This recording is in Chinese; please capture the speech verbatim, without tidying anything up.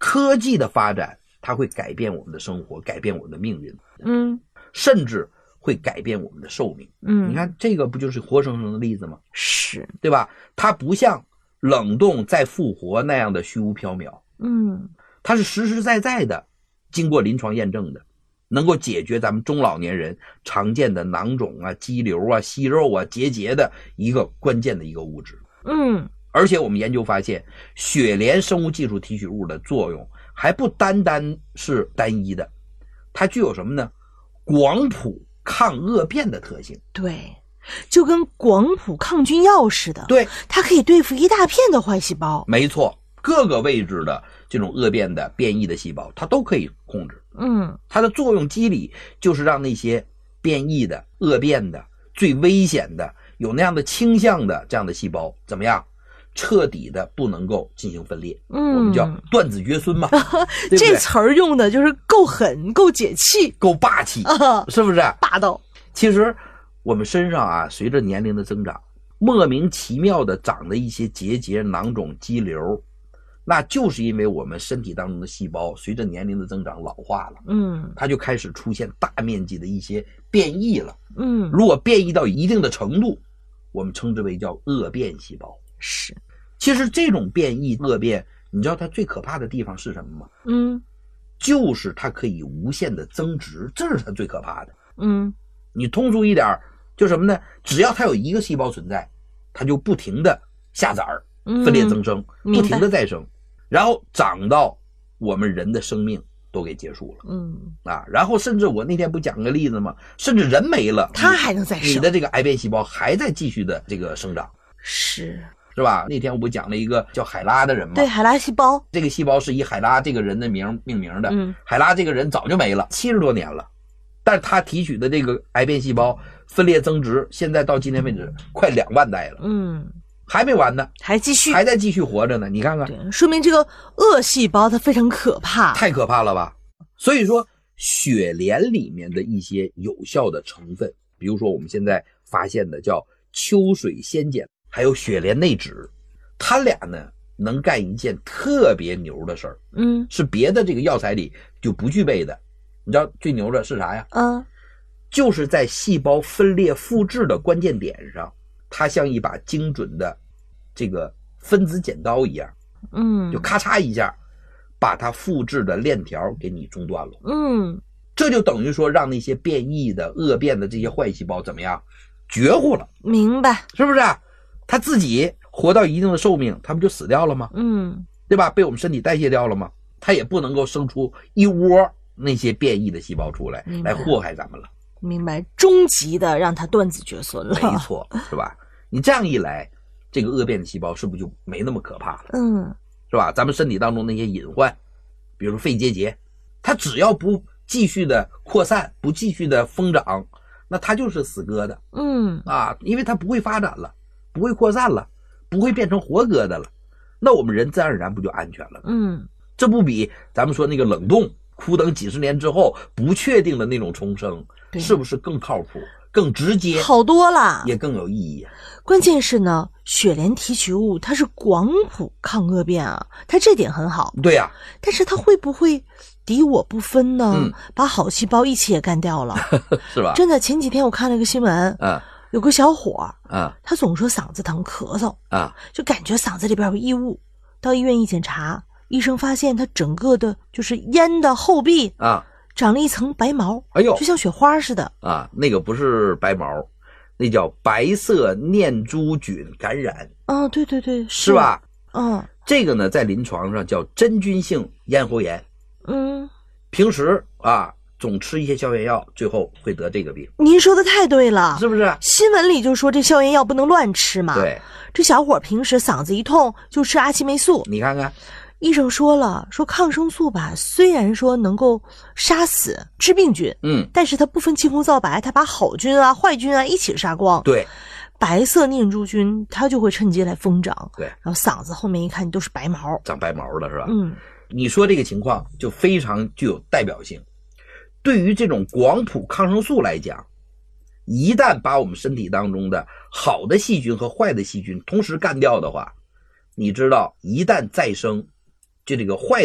科技的发展它会改变我们的生活，改变我们的命运， 嗯， 甚至会改变我们的寿命。 嗯， 你看这个不就是活生生的例子吗？ 是， 对吧？它不像冷冻再复活那样的虚无缥缈， 嗯， 它是实实在在的经过临床验证的，能够解决咱们中老年人常见的囊肿啊、肌瘤啊、息肉啊、结节的一个关键的一个物质。 嗯， 而且我们研究发现，雪莲生物技术提取物的作用还不单单是单一的，它具有什么呢？广谱抗恶变的特性。 对，就跟广谱抗菌药似的。 对， 它可以对付一大片的坏细胞。 没错，各个位置的这种恶变的变异的细胞，它都可以控制。 嗯， 它的作用机理就是让那些变异的、恶变的、最危险的、有那样的倾向的这样的细胞怎么样？彻底的不能够进行分裂。 嗯， 我们叫断子绝孙嘛。对对， 这词儿用的就是够狠、够解气、 够霸气， 啊、 是不是？ 霸道。 其实我们身上啊，随着年龄的增长，莫名其妙的长的一些结节、囊肿、肌瘤，那就是因为我们身体当中的细胞随着年龄的增长老化了， 嗯， 它就开始出现大面积的一些变异了。 嗯， 如果变异到一定的程度，我们称之为叫恶变细胞。 是。 其实这种变异恶变，你知道它最可怕的地方是什么吗？ 嗯， 就是它可以无限的增殖，这是它最可怕的。 嗯， 你通俗一点，就什么呢？只要它有一个细胞存在，它就不停的下崽儿，分裂增生， 嗯、 不停的再生，然后长到我们人的生命都给结束了。 嗯， 啊，然后甚至我那天不讲个例子吗？甚至人没了， 它还能再生， 你的这个癌变细胞还在继续的这个生长。 是。 是吧？那天我不讲了一个叫海拉的人吗？ 对，海拉细胞。 这个细胞是以海拉这个人的名命名的。 嗯， 海拉这个人早就没了，七十多年了，但是他提取的这个癌变细胞分裂增殖，现在到今天为止快两万代了。 嗯， 还没完呢， 还继续， 还在继续活着呢。你看看， 对，说明这个恶细胞它非常可怕， 太可怕了吧？所以说，雪莲里面的一些有效的成分，比如说我们现在发现的叫秋水仙碱，还有雪莲内酯，它俩呢能干一件特别牛的事儿， 嗯， 是别的这个药材里就不具备的。你知道最牛的是啥呀？ 嗯， 就是在细胞分裂复制的关键点上，它像一把精准的这个分子剪刀一样， 嗯， 就咔嚓一下把它复制的链条给你中断了。 嗯， 这就等于说让那些变异的恶变的这些坏细胞怎么样绝户了。 明白， 是不是啊？它自己活到一定的寿命，它不就死掉了吗？ 嗯， 对吧？被我们身体代谢掉了吗？它也不能够生出一窝那些变异的细胞出来来祸害咱们了。 明白，终极的让它断子绝孙了。 没错，是吧？你这样一来，这个恶变的细胞是不是就没那么可怕了？ 嗯， 是吧？咱们身体当中那些隐患，比如说肺结节，它只要不继续的扩散，不继续的疯长，那它就是死疙瘩。 嗯啊，因为它不会发展了，不会扩散了，不会变成活疙瘩了，那我们人自然而然不就安全了？ 嗯， 这不比咱们说那个冷冻苦等几十年之后不确定的那种重生，是不是更靠谱、更直接， 好多了， 也更有意义啊？ 关键是呢，雪莲提取物它是广谱抗恶变啊，它这点很好。 对呀、啊， 但是它会不会敌我不分呢？ 嗯、 把好细胞一起也干掉了， 是吧？ 真的，前几天我看了个新闻， 嗯， 有个小伙， 嗯， 他总说嗓子疼、咳嗽， 啊、 嗯，就感觉嗓子里边有异物，到医院一检查，医生发现他整个的就是咽的后壁啊长了一层白毛， 哎呦， 就像雪花似的啊，那个不是白毛，那叫白色念珠菌感染。 哦，对对对， 是吧？ 嗯， 这个呢，在临床上叫真菌性咽喉炎。 嗯， 平时啊，总吃一些消炎药，最后会得这个病。 您说的太对了， 是不是？ 新闻里就说这消炎药不能乱吃嘛。 对， 这小伙平时嗓子一痛就吃阿奇霉素， 你看看。 医生说了，说抗生素吧，虽然说能够杀死致病菌， 嗯， 但是它不分青红皂白，它把好菌啊、坏菌啊一起杀光。 对， 白色念珠菌它就会趁机来疯长， 对， 然后嗓子后面一看都是白毛， 长白毛了是吧？ 嗯， 你说这个情况就非常具有代表性。对于这种广谱抗生素来讲，一旦把我们身体当中的好的细菌和坏的细菌同时干掉的话，你知道一旦再生，就这个坏